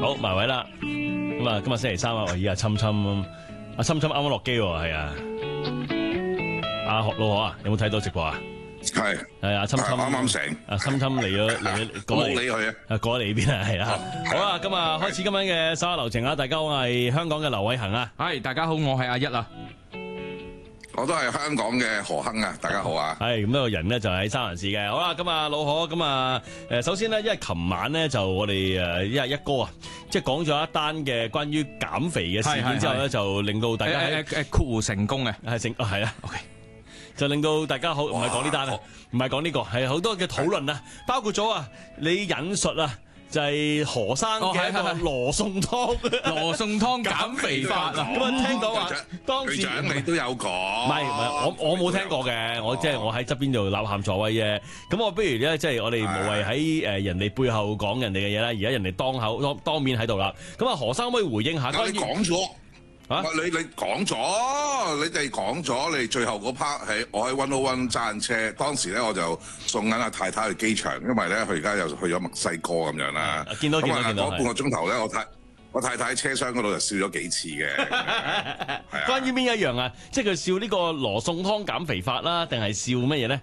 好埋位啦。咁啊，今日星期三啊，我依家侵侵啱啱落機喎，係啊。阿老何啊，有冇睇到直播啊？ 係阿侵啱啱醒。 阿侵侵嚟咗冇理佢啊！ 過嚟邊啊？係啊。好啊，今日開始今晚嘅稍後流程啊！大家好，我係香港嘅劉偉恒啊。 係，大家好，我係阿一啊。 我都係香港嘅何亨啊！大家好啊！ 係咁，呢個人咧就喺三藩市嘅。好啦，咁啊老何，咁啊首先咧，因為琴晚咧就我哋一哥啊，即係講咗一單嘅關於減肥嘅事件之後咧，就令到大家括弧成功嘅係啊 ，OK， 就令到大家好，唔係講呢單啊，唔係講呢個，係好多嘅討論啊，包括咗啊，你引述啊。就係何生嘅一個羅宋湯， 羅宋湯減肥法啊！ 咁啊，聽講話當時隊長你都有講， 唔係，我冇聽過嘅，我即係我喺側邊度吶喊助威啫。咁我不如咧，即係我哋無謂喺人哋背後講人哋嘅嘢啦。而家人哋當面喺度啦。咁啊，何生可唔可以回應下？ 你講咗啊？ 你講咗，你哋講咗，你最後嗰 part 係我喺101揸緊車，當時咧我就送緊阿太太去機場，因為咧佢而家又去咗墨西哥咁樣啦。 見到嗰半個鐘頭咧，我太太喺車廂嗰度就笑咗幾次嘅。係關於邊一樣啊？即係佢笑呢個羅宋湯減肥法啦，定係笑乜嘢咧？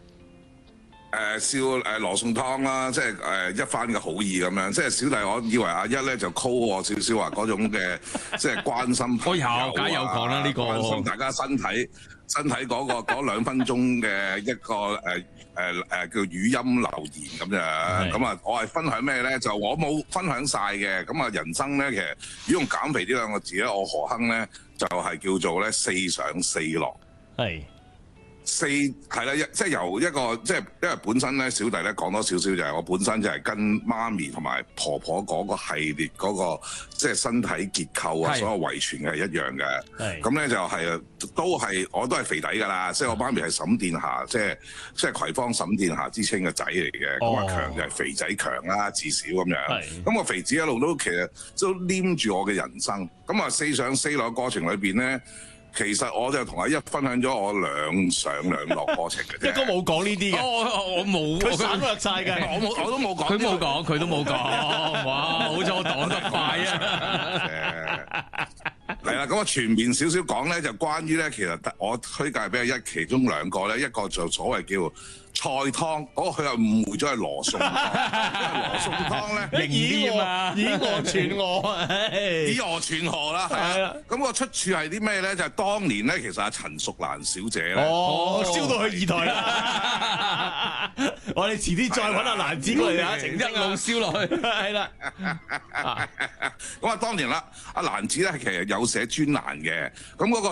笑羅宋湯啦，即係一番嘅好意咁樣，即係小弟我以為阿一咧就 call 我少少話嗰種嘅，即係關心朋友啊， 梗有講啦呢個， 關心大家身體嗰2分鐘嘅一個叫語音留言咁樣，咁啊我係分享咩咧？就我冇分享晒嘅，咁啊人生咧其實如果用減肥呢兩個字咧，我何亨咧就係叫做咧4上4落。係。係啦，即係由一個即係，因為本身咧小弟咧講多少少就係我本身就係跟媽咪同埋婆婆嗰個系列嗰個即係身體結構啊，所有遺傳嘅係一樣嘅。咁咧就係我都係肥底㗎啦，即係我媽咪係沈殿霞，即係葵芳沈殿霞之稱嘅仔嚟嘅。咁阿強就係肥仔強啦，自小咁樣。咁個肥子一路都其實都黏住我嘅人生。咁啊4上4落嘅過程裏邊咧。其實我就同阿一分享咗我2上2落過程嘅啫。一哥冇講呢啲嘅， 我冇， 佢省略晒嘅。 我都冇講， 佢冇講，佢都冇講。哇，好彩我擋得快啊！ 係啦，咁我全面少少講咧，就關於咧，其實我推介俾阿一其中2個咧，一個就所謂叫菜湯，佢又誤會咗係羅宋湯，因為羅宋湯咧以訛傳訛， 以訛傳訛啦，係啊。咁個出處係啲咩咧？就係當年咧，其實阿陳淑蘭小姐咧， 燒到去2台啦。我哋遲啲再揾阿蘭子過嚟啊，一路燒落去，係啦。 咁啊，當年啦，阿蘭子咧其實有寫專欄嘅，咁嗰個